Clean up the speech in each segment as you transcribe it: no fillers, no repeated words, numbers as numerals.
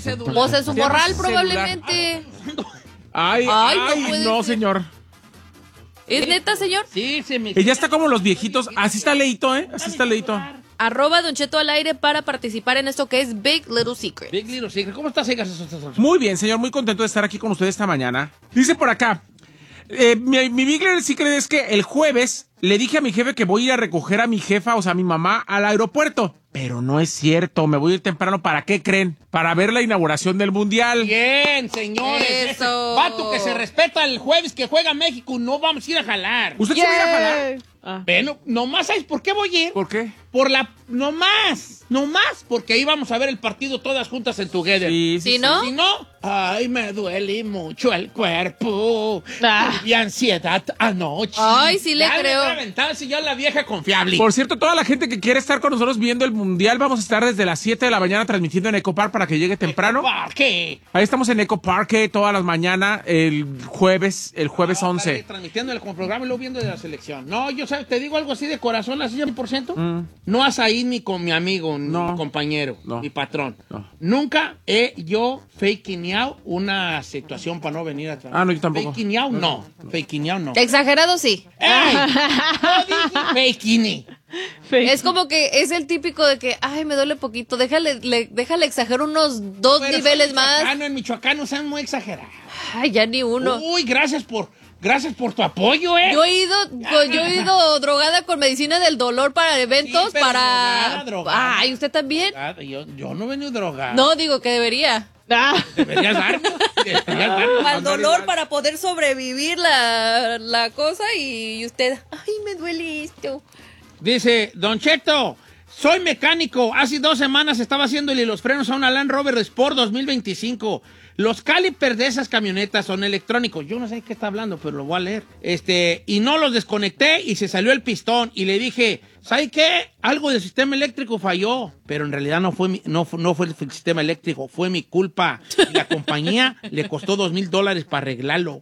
cédula. Pues en su morral celular. probablemente. Ay, no puede no, ser. señor. ¿Es neta, señor? Sí, se me... Ella está como los viejitos. Así está leíto, ¿eh? Así está leíto. @Don Cheto al aire para participar en esto que es Big Little Secret. Big Little Secret. ¿Cómo estás, Egas? Muy bien, señor. Muy contento de estar aquí con ustedes esta mañana. Dice por acá. Mi Big Little Secret es que el jueves le dije a mi jefe que voy a ir a recoger a mi jefa, o sea, a mi mamá, al aeropuerto. Pero no es cierto, me voy a ir temprano. ¿Para qué creen? Para ver la inauguración del Mundial. Bien, señores. Eso. Vato que se respeta el jueves que juega México, no vamos a ir a jalar. ¿Usted se va a ir a jalar? Bueno, nomás, ¿sabes por qué voy a ir? ¿Por qué? Nomás, porque ahí vamos a ver el partido todas juntas en Together. ¿Sí, no? Si no, ay, me duele mucho el cuerpo y ansiedad anoche. Ay, sí le Ya creo. Me aventaba si yo la vieja confiable. Por cierto, toda la gente que quiere estar con nosotros viendo el Mundial, vamos a estar desde las 7 de la mañana transmitiendo en Eco Park para que llegue temprano. ¿Por qué? Ahí estamos en Eco Park todas las mañanas, el jueves 11. Transmitiendo el programa y luego viendo de la selección. No, yo sabes, te digo algo así de corazón, así 100%. No vas a ir ni con mi amigo, ni No. mi compañero, No. mi patrón. No. Nunca he yo fakeado una situación para no venir a trabajar. Ah, no, yo tampoco. Fakeado no. Fakeado no. Exagerado sí. ¡Ey! No dije fakeini. Es como que es el típico de que, ay, me duele poquito, déjale exagerar unos 2 Pero niveles soy más. michoacano, en Michoacán no sean muy exagerados. Ay, ya ni uno. Uy, gracias por tu apoyo, Yo he ido drogada con medicina del dolor para eventos, Sí, pero para... drogada. Ay, ¿usted también? Yo no he venido drogado. No, digo que debería. Deberías darme. Al dolor para poder sobrevivir la cosa y usted, ay, me duele esto. Dice, Don Cheto, soy mecánico. Hace 2 semanas estaba haciéndole los frenos a una Land Rover Sport 2025. Los calipers de esas camionetas son electrónicos. Yo no sé de qué está hablando, pero lo voy a leer. Y no los desconecté y se salió el pistón. Y le dije, ¿sabe qué? Algo del sistema eléctrico falló. Pero en realidad no fue el sistema eléctrico, fue mi culpa. Y la compañía le costó $2,000 para arreglarlo.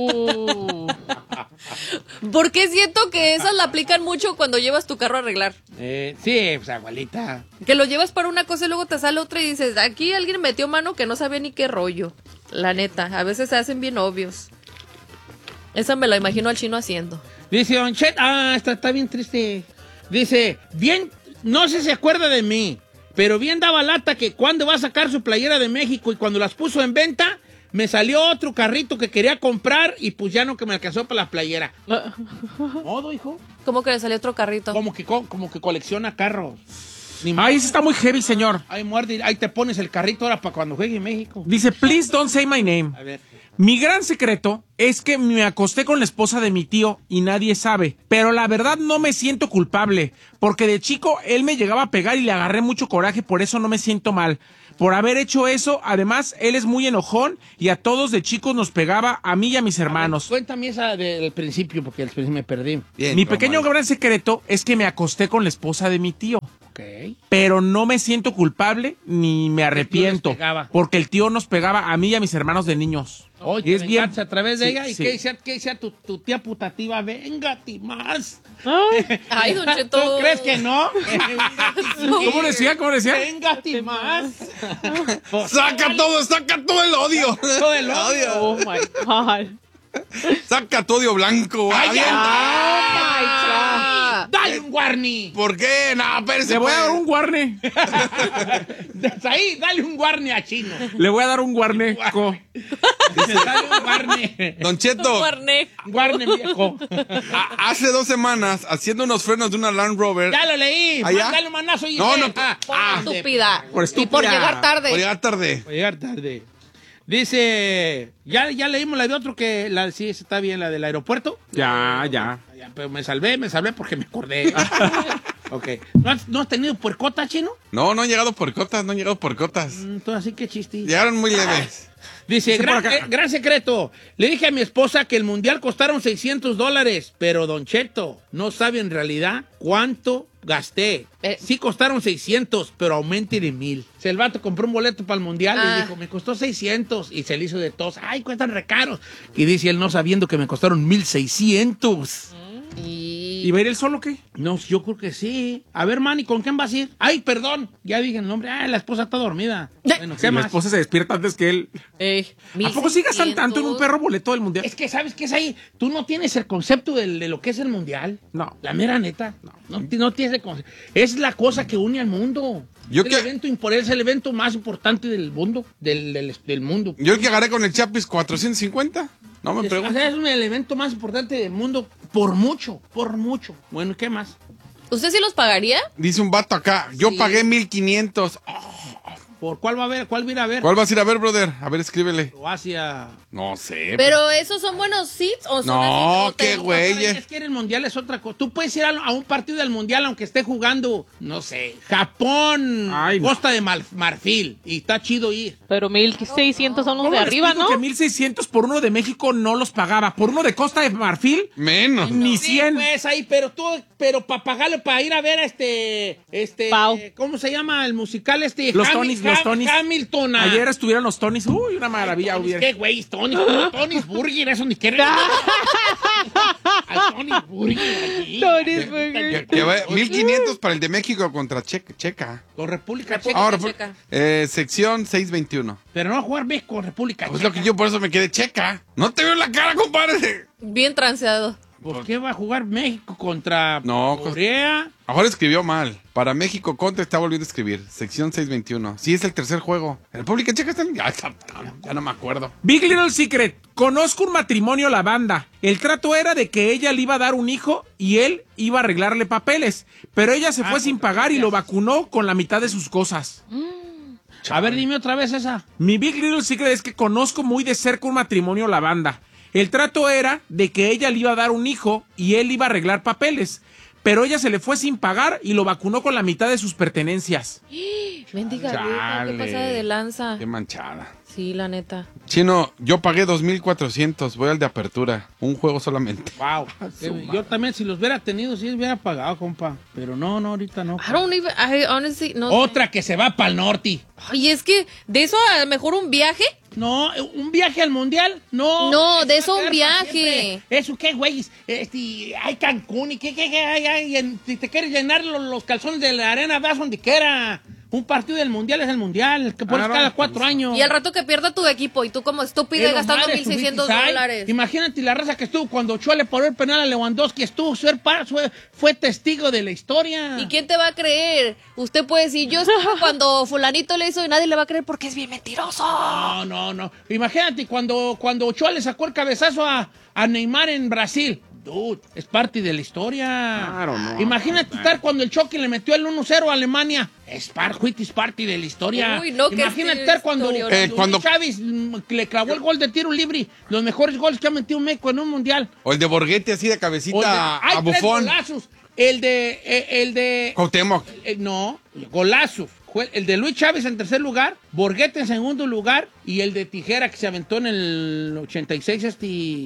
Porque siento que esas la aplican mucho cuando llevas tu carro a arreglar. Sí, pues abuelita. Que lo llevas para una cosa y luego te sale otra y dices, aquí alguien metió mano que no sabía ni qué rollo. La neta, a veces se hacen bien obvios. Esa me la imagino al chino haciendo. Dice Don Chet, está bien triste. Dice, bien, no sé si se acuerda de mí, pero bien daba lata que cuando va a sacar su playera de México y cuando las puso en venta, me salió otro carrito que quería comprar y pues ya no que me alcanzó para la playera. ¿Modo, hijo? ¿Cómo que le salió otro carrito? Como que colecciona carros. Ay, ese está muy heavy, señor. Ahí muerde, ahí te pones el carrito ahora para cuando juegue en México. Dice, please don't say my name. A ver. Mi gran secreto es que me acosté con la esposa de mi tío y nadie sabe. Pero la verdad no me siento culpable, porque de chico él me llegaba a pegar y le agarré mucho coraje, por eso no me siento mal. Por haber hecho eso, además, él es muy enojón y a todos de chicos nos pegaba, a mí y a mis hermanos. Cuéntame esa del principio, porque al principio me perdí. Bien, Mi Román. pequeño gran secreto es que me acosté con la esposa de mi tío. Ok. Pero no me siento culpable ni me arrepiento, les pegaba. porque el tío nos pegaba a mí y a mis hermanos de niños. Oye, Y es bien a través de Sí, ella. ¿Y sí. qué decía tu tía putativa? Véngate más. Ay, Don Cheto. ¿Tú crees que no? ¿Cómo decía? ¿Cómo decía? Véngate más. Saca todo el odio. Todo el odio. Oh my God. Saca tu odio blanco. Ay, Avienta. Ah. Dale un guarni. ¿Por qué? No, espérese. Le voy a pues. dar un guarne. Desde ahí, dale un guarni a Chino. Le voy a dar un guarneco. Dale un guarni. Don Cheto, Guarné. Guarni viejo. hace 2 semanas, haciendo unos frenos de una Land Rover. Ya lo leí. ¿Allá? Dale un manazo y No, no. Estúpida. Por Y estúpida. por llegar tarde. Por llegar tarde. Voy a llegar tarde. Dice, ya leímos la de otro que, sí, esa está bien, la del aeropuerto. Ya. Ya, pero me salvé porque me acordé. Ok. ¿No has tenido puercota, Chino? No han llegado por cotas, Entonces, así que chiste. Llegaron muy leves. Dice, por acá. gran secreto. Le dije a mi esposa que el mundial costaron $600, pero Don Cheto no sabe en realidad cuánto gasté. Sí costaron 600, pero aumenten en 1,000. El vato compró un boleto para el mundial y dijo, me costó 600. Y se le hizo de tos. Ay, cuestan re caros. Y dice él no sabiendo que me costaron 1,600. Y ¿Y va a ir él solo o qué? No, yo creo que sí. A ver, Manny, ¿con quién vas a ir? Ay, perdón, ya dije el nombre. Ay, la esposa está dormida. Bueno, ¿qué Si la más? esposa se despierta antes que él. ¿A poco sí gastan tanto en un perro boleto del mundial? Es que, ¿sabes qué es ahí? Tú no tienes el concepto de lo que es el mundial. No. La mera neta. No tienes el concepto. Es la cosa que une al mundo. Es el evento más importante del mundo. Del mundo. Yo el que agarré con el Chapis 450. No me preguntes. Es el evento más importante del mundo por mucho, por mucho. Bueno, ¿qué más? ¿Usted sí los pagaría? Dice un vato acá. Yo Sí. pagué 1,500. ¿Por cuál va a haber? ¿Cuál va a ir a ver? ¿Cuál vas a ir a ver, brother? A ver, escríbele. Croacia. No sé. ¿Pero esos son buenos seats o son No, así? qué güey. Es que el mundial es otra cosa. Tú puedes ir a un partido del mundial aunque esté jugando, no sé, Japón, Ay, no. Costa de Marfil. Y está chido ir. Pero 1,600 son los de ¿Cómo les arriba, explico ¿no? que 1,600 por uno de México no los pagaba? Por uno de Costa de Marfil, Menos. ni Sí, 100. pues ahí, pero para pagarle para ir a ver a Pau. ¿cómo se llama el musical Los Tonys. Hamilton. Ayer estuvieron los Tonys. Uy, una maravilla hubiera. ¿Qué güey? Tony's Burger, eso ni quiere. Al Tony's Burger aquí. Tony's Burger. Que va- 1,500 para el de México contra Checa. Con República Checa. Ahora, Checa. sección 621. Pero no va a jugar México con República Pues Checa. lo que yo por eso me quedé Checa. No te veo la cara, compadre. Bien transeado. ¿Por qué va a jugar México contra No, Corea? Ahora escribió mal. Para México contra está volviendo a escribir. Sección 621. Sí, es el tercer juego. ¿En República Checa está? Ya no me acuerdo. Big Little Secret. Conozco un matrimonio la banda. El trato era de que ella le iba a dar un hijo y él iba a arreglarle papeles. Pero ella se fue sin pagar y lo vacunó con la mitad de sus cosas. A ver, dime otra vez esa. Mi Big Little Secret es que conozco muy de cerca un matrimonio la banda. El trato era de que ella le iba a dar un hijo y él iba a arreglar papeles. Pero ella se le fue sin pagar y lo vacunó con la mitad de sus pertenencias. Mendiga vieja, qué Chale. pasada de lanza. Qué manchada. Sí, la neta. Chino, yo pagué 2,400. Voy al de apertura. Un juego solamente. Wow. Yo también, si los hubiera tenido, sí hubiera pagado, compa. Pero no, ahorita no. I honestly, no sé. Otra que se va para el norte. Ay, es que de eso a lo mejor un viaje. No, un viaje al mundial, no. No, de va eso a un quedar para viaje. siempre. Eso qué, güey. Hay Cancún y qué hay. Si te quieres llenar los calzones de la arena, vas donde quiera. Un partido del mundial es el mundial, que pones cada 4 años. Y al rato que pierda tu equipo y tú como estúpido Pero gastando madre, $1,600. Imagínate la raza que estuvo cuando Ochoa le paró el penal a Lewandowski. Fue testigo de la historia. ¿Y quién te va a creer? Usted puede decir, yo estuve cuando fulanito le hizo y nadie le va a creer porque es bien mentiroso. No. Imagínate cuando Ochoa le sacó el cabezazo a Neymar en Brasil. Dude, es parte de la historia. Claro, no. Imagínate estar cuando el Chucky le metió el 1-0 a Alemania. Es parte de la historia. Uy, no, que Imagínate es estar cuando cuando- Chávez le clavó el gol de tiro libre. Los mejores goles que ha metido México en un mundial. O el de Borghetti así de cabecita Hay a 3 Bufón. golazos. El de Cuauhtémoc. no, golazos. El de Luis Chávez en tercer lugar, Borghetti en segundo lugar y el de Tijera que se aventó en el 86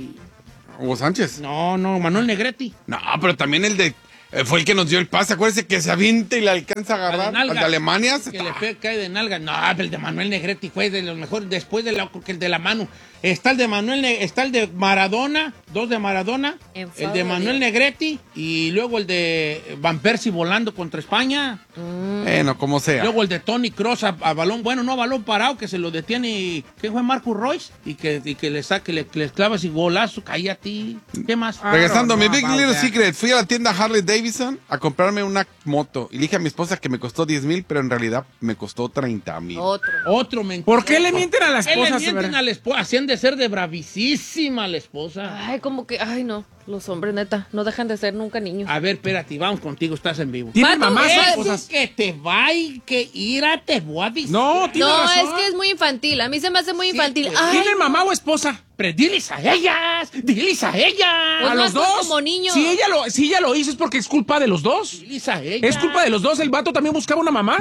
Hugo Sánchez. No, Manuel Negrete. No, pero también el de... fue el que nos dio el pase. Acuérdese que se avienta y le alcanza a agarrar. nalga. Al de Alemania. Que le cae de nalga. No, pero el de Manuel Negrete fue de los mejores después de que el de la mano. Está el de está el de Maradona, 2 de Maradona, el de Manuel Negrete y luego el de Van Persie volando contra España. Bueno, como sea. Luego el de Tony Kroos a balón, bueno, no a balón parado, que se lo detiene, ¿qué fue? Marcus Royce, y que le saque, le clava ese golazo, cállate. ¿Qué más? Regresando, no, mi Big no, Little no. Secret. Fui a la tienda Harley Davidson a comprarme una moto. Y le dije a mi esposa que me costó 10,000, pero en realidad me costó 30,000. Otro mentiroso. ¿Por qué le mienten a la ¿Qué le esposa, mienten señora? a la esposa? Hacían de ser de bravísima la esposa. Ay, como que, ay no, los hombres neta, no dejan de ser nunca niños. A ver, espérate, vamos contigo, estás en vivo. Tiene Pato, mamás eso o Eso esposas. que te va y que ira te voy a decir. No, tiene No, razón. es que es muy infantil, a mí se me hace muy Sí, infantil. pues. Ay, ¿Tiene mamá o esposa? Pero diles a ellas, diles a ellas. Pues A los más son dos. como niños. Si ella lo hizo es porque es culpa de los dos. Diles a ellas. Es culpa de los dos. El vato también buscaba una mamá.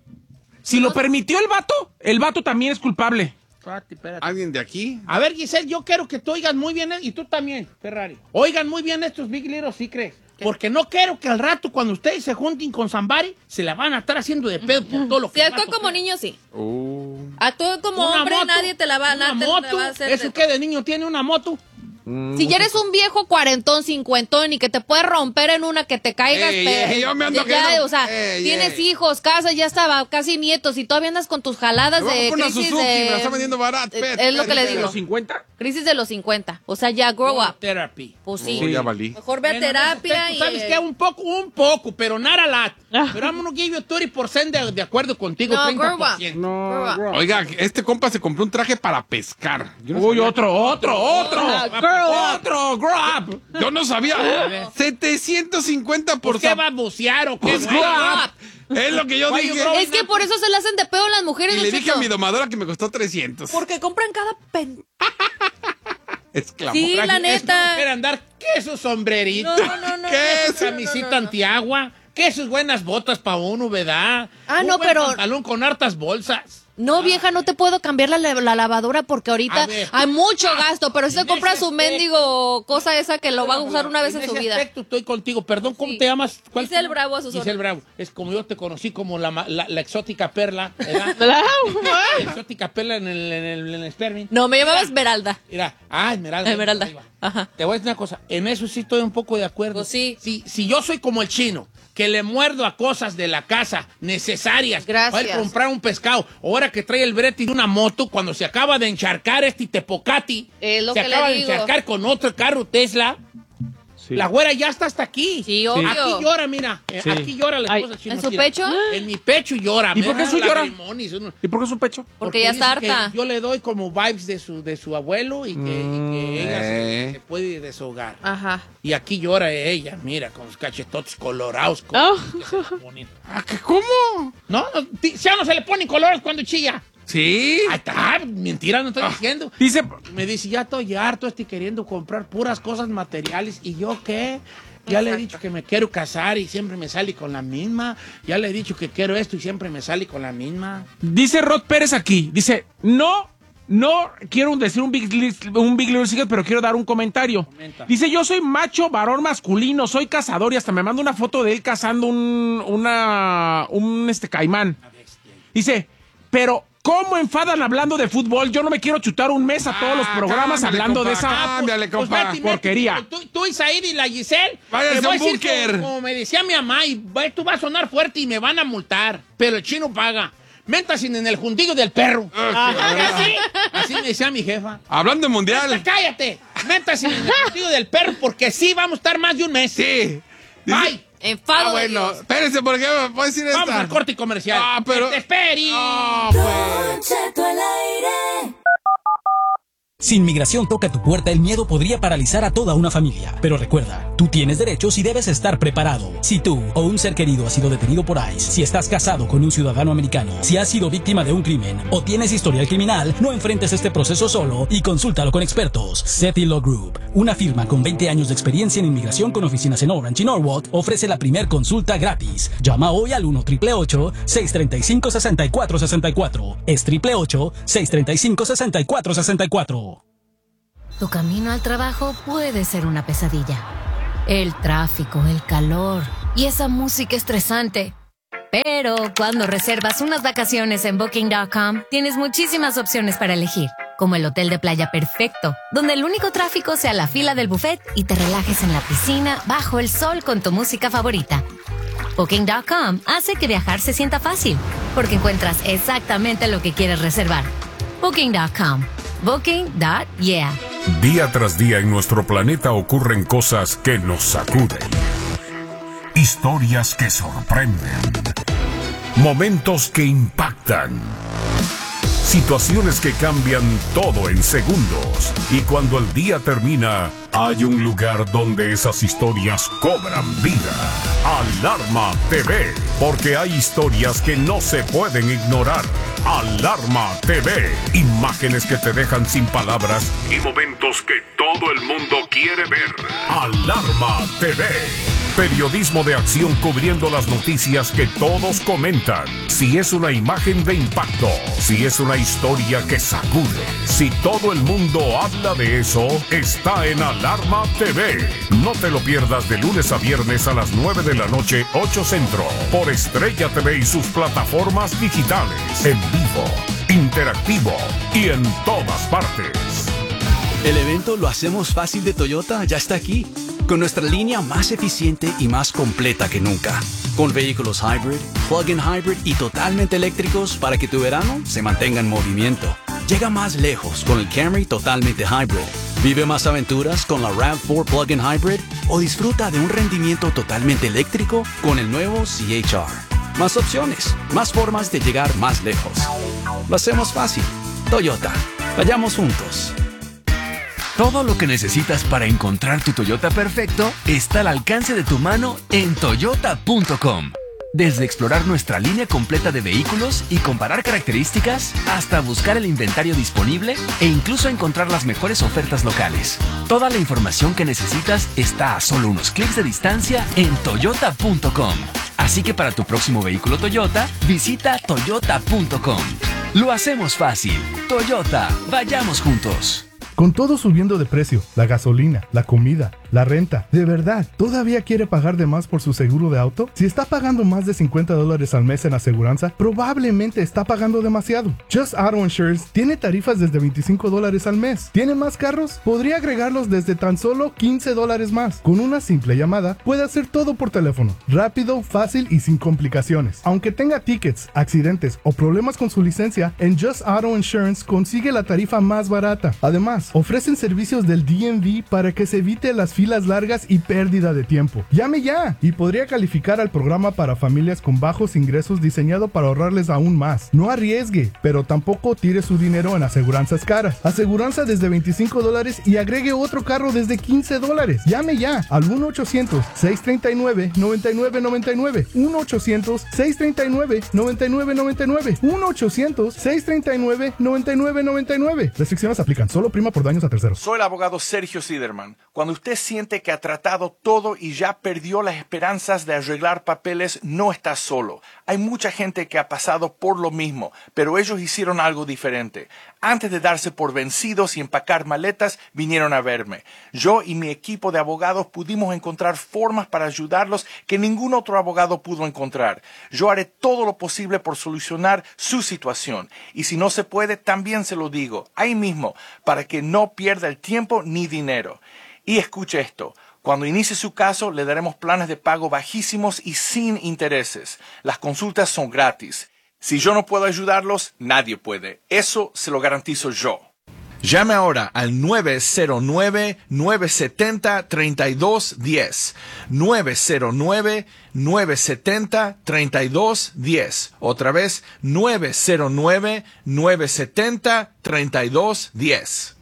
Si lo permitió el vato también es culpable. Espérate. ¿Alguien de aquí? A ver, Giselle, yo quiero que tú oigas muy bien, y tú también, Ferrari. Oigan muy bien estos Big Little Secrets. Porque no quiero que al rato, cuando ustedes se junten con Zambari, se la van a estar haciendo de pedo por todo lo que si el actúa vato como quiere. niño, sí. Uh. Actúa como Una hombre, moto, nadie te la va una a moto. hacer. ¿Eso qué de niño tiene una moto? Si ya eres un viejo cuarentón, cincuentón y que te puedes romper en una, que te caigas, yo me ando ya, quedando- o sea, tienes hijos, casa, ya estaba casi nietos y todavía andas con tus jaladas Me voy a de comprar una crisis Suzuki, de... me la está vendiendo barata. es lo que le ¿De digo. los 50? Crisis de los 50. O sea, ya grow up. Therapy. Pues sí. Ya valí. Mejor ve a Bueno, terapia ¿tú ¿Sabes y... qué? Un poco, pero not a lot. Pero I'm gonna give you 30% de acuerdo contigo, No, 30%. No, Grow up. bro. Oiga, este compa se compró un traje para pescar. Yo no Uy, sabía. otro, grow up. Yo no sabía. 750 ¿Por por qué va a bucear o qué? Pues, güey? grow up. Es lo que yo Why you dije. grow- Es que por eso se le hacen de pedo las mujeres, Y Don le dije Cheto. a mi domadora que me costó 300. Porque compran cada Exclamó. Sí, la Traje- neta. Quiere andar, ¿qué esos sombreritos? No. ¿Qué eso? camisita antiagua? ¿Qué sus buenas botas para uno, verdad? Ah, Un no, buen pero- pantalón con hartas bolsas. No, vieja, no te puedo cambiar la lavadora porque ahorita A ver. hay mucho gasto, pero si En te compra ese su mendigo cosa esa que lo va a usar una vez en su ese vida. aspecto estoy contigo. Perdón, ¿cómo Sí. te llamas? ¿Cuál es tu Giselle nombre? Bravo, a sus Giselle órdenes. Bravo. Es como yo te conocí como la exótica perla, ¿verdad? La exótica perla en el Sperming. No, me llamaba Esmeralda. Mira, Esmeralda. Esmeralda. Ahí va. Ajá. Te voy a decir una cosa, en eso sí estoy un poco de acuerdo. Pues sí. Si yo soy como el chino, que le muerdo a cosas de la casa necesarias Gracias. para ir a comprar un pescado, ahora que trae el brete de una moto, cuando se acaba de encharcar este Tepocati, Es lo se que le acaba de digo. encharcar con otro carro Tesla, la güera ya está hasta aquí. Sí, obvio. Aquí llora, mira, Sí. aquí llora la esposa del chino. ¿En su mira. pecho? En mi pecho llora. ¿Y por qué me su da llora? lagrimones, uno- ¿Y por qué su pecho? Porque ya está dice que harta. yo le doy como vibes de su abuelo y que ella se puede desahogar. Ajá. Y aquí llora ella, mira, con sus cachetotes colorados. Oh. ¿Cómo? No, si a uno se le ponen colores cuando chilla. Sí. Ahí está, mentira, no estoy diciendo. Dice, Me dice, ya estoy harto, estoy queriendo comprar puras cosas materiales. ¿Y yo qué? Ya le he dicho que me quiero casar y siempre me sale con la misma. Ya le he dicho que quiero esto y siempre me sale con la misma. dice Rod Pérez aquí, dice, no quiero decir un Big Little Secret, pero quiero dar un comentario. Comenta. Dice, yo soy macho, varón masculino, soy cazador y hasta me manda una foto de él cazando un caimán. Dice, pero ¿cómo enfadan hablando de fútbol? Yo no me quiero chutar un mes a todos los programas cámbiale, hablando de compa, esa... cámbiale, compa. vete y porquería. Tú y Said y la Giselle. Váyanse te voy a un a decir búnker. como me decía mi mamá, y tú vas a sonar fuerte y me van a multar. Pero el chino paga. Méntase en el juntillo del perro. Así me decía mi jefa. Hablando de mundial. Cállate. Métase en el juntillo del perro porque sí vamos a estar más de un mes. Sí. Bye. Enfado de Bueno, Dios. espérense, porque me puedo decir Vamos esta. al corte comercial. pero... ¡Que te espere! Ah, pues. Don Cheto al aire. Si inmigración toca tu puerta, el miedo podría paralizar a toda una familia. Pero recuerda, tú tienes derechos y debes estar preparado. Si tú o un ser querido ha sido detenido por ICE, si estás casado con un ciudadano americano, si has sido víctima de un crimen o tienes historial criminal, no enfrentes este proceso solo y consúltalo con expertos. SETI Law Group, una firma con 20 años de experiencia en inmigración con oficinas en Orange y Norwalk, ofrece la primer consulta gratis. Llama hoy al 1-888-635-6464. Es 888-635-6464. Tu camino al trabajo puede ser una pesadilla. El tráfico, el calor y esa música estresante. Pero cuando reservas unas vacaciones en Booking.com, tienes muchísimas opciones para elegir, como el hotel de playa perfecto, donde el único tráfico sea la fila del buffet y te relajes en la piscina bajo el sol con tu música favorita. Booking.com hace que viajar se sienta fácil, porque encuentras exactamente lo que quieres reservar. Booking.com. Booking.yeah. Día tras día en nuestro planeta ocurren cosas que nos sacuden. Historias que sorprenden. Momentos que impactan. Situaciones que cambian todo en segundos. Y cuando el día termina, hay un lugar donde esas historias cobran vida. Alarma TV. Porque hay historias que no se pueden ignorar. Alarma TV. Imágenes que te dejan sin palabras y momentos que todo el mundo quiere ver. Alarma TV. Periodismo de acción cubriendo las noticias que todos comentan. Si es una imagen de impacto, si es una historia que sacude, si todo el mundo habla de eso, está en Alarma TV. No te lo pierdas de lunes a viernes a las 9 de la noche, 8 Centro, por Estrella TV y sus plataformas digitales, en vivo, interactivo y en todas partes. El evento Lo Hacemos Fácil de Toyota ya está aquí, con nuestra línea más eficiente y más completa que nunca. Con vehículos hybrid, plug-in hybrid y totalmente eléctricos para que tu verano se mantenga en movimiento. Llega más lejos con el Camry totalmente hybrid. Vive más aventuras con la RAV4 plug-in hybrid o disfruta de un rendimiento totalmente eléctrico con el nuevo CHR. Más opciones, más formas de llegar más lejos. Lo hacemos fácil. Toyota. Vayamos juntos. Todo lo que necesitas para encontrar tu Toyota perfecto está al alcance de tu mano en toyota.com. Desde explorar nuestra línea completa de vehículos y comparar características, hasta buscar el inventario disponible e incluso encontrar las mejores ofertas locales. Toda la información que necesitas está a solo unos clics de distancia en toyota.com. Así que para tu próximo vehículo Toyota, visita toyota.com. Lo hacemos fácil. Toyota, vayamos juntos. Con todo subiendo de precio, la gasolina, la comida, la renta, ¿de verdad todavía quiere pagar de más por su seguro de auto? Si está pagando más de $50 al mes en aseguranza, probablemente está pagando demasiado. Just Auto Insurance tiene tarifas desde $25 al mes. ¿Tiene más carros? Podría agregarlos desde tan solo $15 más. Con una simple llamada, puede hacer todo por teléfono. Rápido, fácil y sin complicaciones. Aunque tenga tickets, accidentes o problemas con su licencia, en Just Auto Insurance consigue la tarifa más barata. Además, ofrecen servicios del DMV para que se evite las filas largas y pérdida de tiempo. ¡Llame ya! Y podría calificar al programa para familias con bajos ingresos diseñado para ahorrarles aún más. No arriesgue, pero tampoco tire su dinero en aseguranzas caras. Aseguranza desde $25 y agregue otro carro desde $15. Llame ya al 1-800-639-9999. 1-800-639-9999. 1-800-639-9999. Restricciones aplican. Solo prima por daños a terceros. Soy el abogado Sergio Siderman. Cuando usted siente que ha tratado todo y ya perdió las esperanzas de arreglar papeles, no está solo. Hay mucha gente que ha pasado por lo mismo, pero ellos hicieron algo diferente. Antes de darse por vencidos y empacar maletas, vinieron a verme. Yo y mi equipo de abogados pudimos encontrar formas para ayudarlos que ningún otro abogado pudo encontrar. Yo haré todo lo posible por solucionar su situación. Y si no se puede, también se lo digo, ahí mismo, para que no pierda el tiempo ni dinero. Y escuche esto. Cuando inicie su caso, le daremos planes de pago bajísimos y sin intereses. Las consultas son gratis. Si yo no puedo ayudarlos, nadie puede. Eso se lo garantizo yo. Llame ahora al 909-970-3210. 909-970-3210. Otra vez, 909-970-3210.